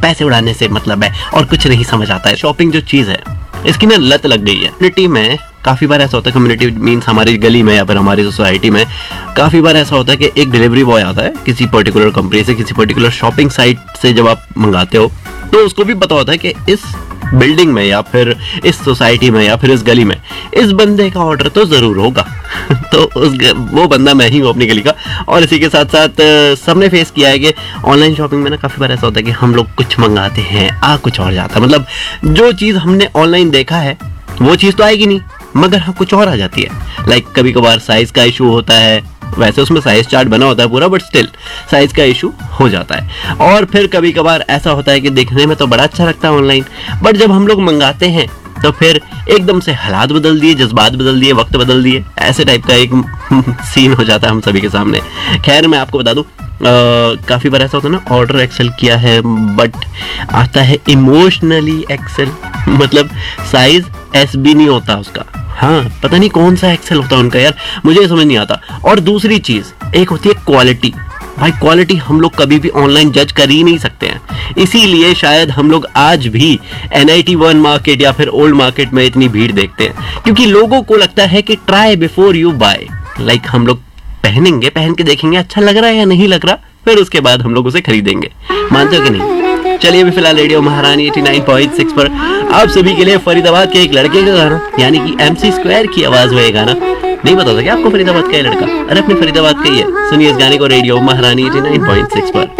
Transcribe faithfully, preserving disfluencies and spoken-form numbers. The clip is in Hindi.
पैसे उड़ाने से मतलब है और कुछ नहीं समझ आता है। शॉपिंग जो चीज है इसकी ना लत लग गई है। कम्युनिटी में काफी बार ऐसा होता है, कम्युनिटी मीन्स हमारी गली में या फिर हमारी सोसाइटी में काफी बार ऐसा होता है कि एक डिलीवरी बॉय आता है किसी पर्टिकुलर कंपनी से, किसी पर्टिकुलर शॉपिंग साइट से जब आप मंगाते हो तो उसको भी पता होता है कि इस बिल्डिंग में या फिर इस सोसाइटी में या फिर इस गली में इस बंदे का ऑर्डर तो जरूर होगा तो उस वो बंदा मैं ही हूँ अपनी गली का। और इसी के साथ साथ सबने फेस किया है कि ऑनलाइन शॉपिंग में ना काफी बार ऐसा होता है कि हम लोग कुछ मंगाते हैं, आ कुछ और जाता है। मतलब जो चीज हमने ऑनलाइन देखा है वो चीज तो आएगी नहीं, मगर हाँ कुछ और आ जाती है। लाइक कभी कभार साइज का इशू होता है, वैसे उसमें साइज चार्ट बना होता है पूरा, बट स्टिल साइज का इशू हो जाता है। और फिर कभी कभार ऐसा होता है कि देखने में तो बड़ा अच्छा लगता है ऑनलाइन, बट जब हम लोग मंगाते हैं तो फिर एकदम से हालात बदल दिए, जज्बात बदल दिए, वक्त बदल दिए, ऐसे टाइप का एक सीन हो जाता है हम सभी के सामने। खैर मैं आपको बता दूं, काफ़ी बार ऐसा होता है ना, ऑर्डर एक्सेल किया है बट आता है इमोशनली एक्सेल, मतलब साइज एस बी नहीं होता उसका। हाँ पता नहीं कौन सा एक्सेल होता है उनका यार, मुझे समझ नहीं आता। और दूसरी चीज एक होती है क्वालिटी। भाई क्वालिटी हम लोग कभी भी ऑनलाइन जज कर ही नहीं सकते हैं, इसीलिए शायद हम लोग आज भी N I T one market या फिर ओल्ड मार्केट में इतनी भीड़ देखते हैं, क्योंकि लोगों को लगता है कि try before you bye. Like हम लोग पहनेंगे, पहन के देखेंगे अच्छा लग रहा है या नहीं लग रहा, फिर उसके बाद हम लोग उसे खरीदेंगे। मानते हो कि नहीं? चलिए अभी फिलहाल रेडियो महारानी नवासी पॉइंट सिक्स पर आप सभी के लिए फरीदाबाद के एक लड़के का गाना, यानी कि एमसी स्क्वायर की आवाज में ये गाना। नहीं पता था क्या आपको फरीदाबाद का ये लड़का? अरे अपने फरीदाबाद का ही है। सुनिए इस गाने को रेडियो महारानी नवासी पॉइंट सिक्स पर।